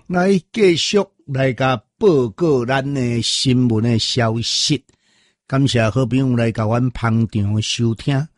来继续来甲报告咱的新闻的消息。感谢好朋友来甲阮捧场收听。